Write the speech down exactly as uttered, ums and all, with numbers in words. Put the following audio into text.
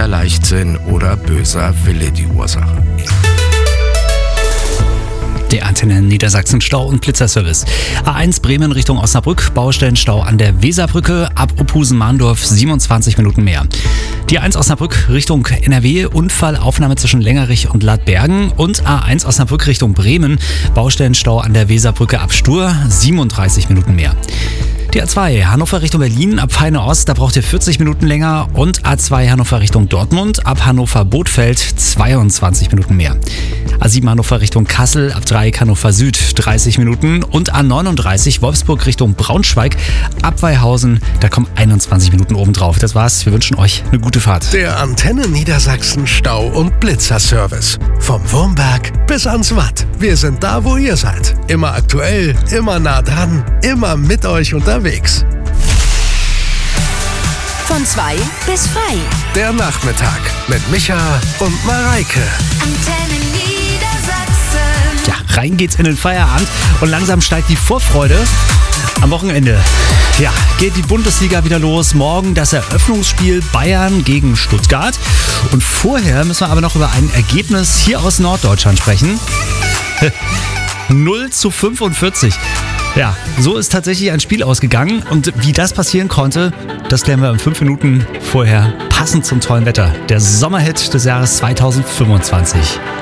jugendlicher Leichtsinn oder böser Wille die Ursache. Der Antenne Niedersachsen Stau- und Blitzerservice. A eins Bremen Richtung Osnabrück, Baustellenstau an der Weserbrücke, ab Opusen-Mahndorf siebenundzwanzig Minuten mehr. Die A eins Osnabrück Richtung N R W, Unfallaufnahme zwischen Längerich und Ladbergen, und A eins Osnabrück Richtung Bremen, Baustellenstau an der Weserbrücke ab Stur, siebenunddreißig Minuten mehr. Die A zwei Hannover Richtung Berlin ab Peine Ost, da braucht ihr vierzig Minuten länger, und A zwei Hannover Richtung Dortmund ab Hannover-Bothfeld zweiundzwanzig Minuten mehr. A sieben Hannover Richtung Kassel ab Dreieck Hannover Süd dreißig Minuten, und A neununddreißig Wolfsburg Richtung Braunschweig ab Weihausen, da kommen einundzwanzig Minuten obendrauf. Das war's, wir wünschen euch eine gute Fahrt. Der Antenne Niedersachsen Stau- und Blitzerservice. Vom Wurmberg bis ans Watt. Wir sind da, wo ihr seid. Immer aktuell, immer nah dran, immer mit euch unterwegs. Von zwei bis frei. Der Nachmittag mit Micha und Mareike. Antenne Niedersachsen. Ja, rein geht's in den Feierabend und langsam steigt die Vorfreude. Am Wochenende, ja, geht die Bundesliga wieder los. Morgen das Eröffnungsspiel Bayern gegen Stuttgart. Und vorher müssen wir aber noch über ein Ergebnis hier aus Norddeutschland sprechen. null zu fünfundvierzig. Ja, so ist tatsächlich ein Spiel ausgegangen, und wie das passieren konnte, das klären wir in fünf Minuten vorher, passend zum tollen Wetter. Der Sommerhit des Jahres zweitausendfünfundzwanzig.